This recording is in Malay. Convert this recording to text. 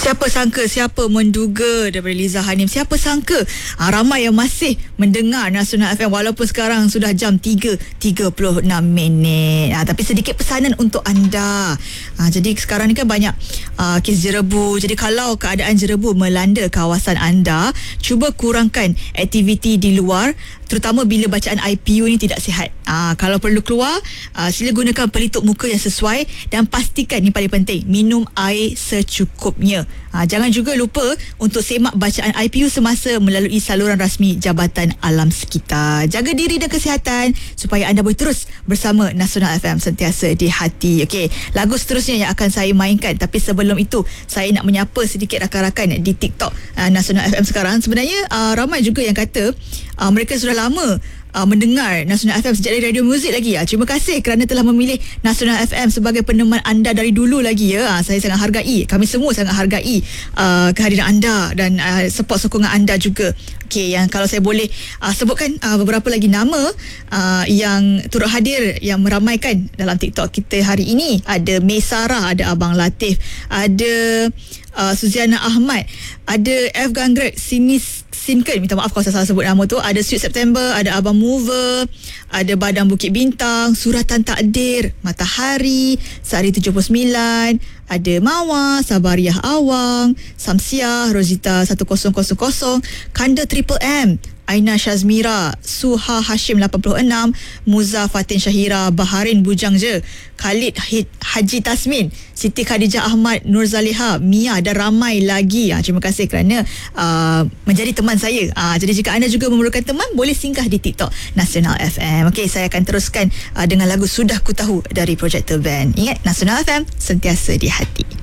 Siapa sangka, siapa menduga daripada Liza Hanim. Siapa sangka ramai yang masih mendengar Nasional FM walaupun sekarang sudah jam 3.36. Tapi sedikit pesanan untuk anda. Jadi sekarang ni kan banyak kes jerebu. Jadi kalau keadaan jerebu melanda kawasan anda, cuba kurangkan aktiviti di luar, terutama bila bacaan IPU ni tidak sihat. Kalau perlu keluar, sila gunakan pelitup muka yang sesuai dan pastikan, ni paling penting, minum air secukupnya. Jangan juga lupa untuk semak bacaan IPU semasa melalui saluran rasmi Jabatan Alam Sekitar. Jaga diri dan kesihatan supaya anda boleh terus bersama Nasional FM, sentiasa di hati. Okey, lagu seterusnya yang akan saya mainkan, tapi sebelum itu saya nak menyapa sedikit rakan-rakan di TikTok Nasional FM sekarang. Sebenarnya ramai juga yang kata mereka sudah lama mendengar Nasional FM sejak dari radio muzik lagi. Terima kasih kerana telah memilih Nasional FM sebagai peneman anda dari dulu lagi ya. Saya sangat hargai, kami semua sangat hargai kehadiran anda dan support sokongan anda juga. Okey, yang kalau saya boleh sebutkan beberapa lagi nama yang turut hadir yang meramaikan dalam TikTok kita hari ini. Ada May Sarah, ada Abang Latif, ada Suziana Ahmad, ada F. Gangret, Sinken, minta maaf kalau saya salah sebut nama tu. Ada Sweet September, ada Abang Mover, ada Badang Bukit Bintang, Suratan Takdir, Matahari, Sari 79, ada Mawar, Sabariah Awang, Samsiah, Rosita 1000, Kanda Triple M, Aina Shazmira, Suha Hashim 86, Muza Fatin Syahira, Baharin Bujang Je, Khalid Haji Tasmin, Siti Khadijah Ahmad, Nur Zaliha, Mia dan ramai lagi. Terima kasih kerana menjadi teman saya. Jadi jika anda juga memerlukan teman, boleh singgah di TikTok Nasional FM. Okey, saya akan teruskan dengan lagu Sudah Ku Tahu dari Projector Band. Ingat, Nasional FM sentiasa di hati.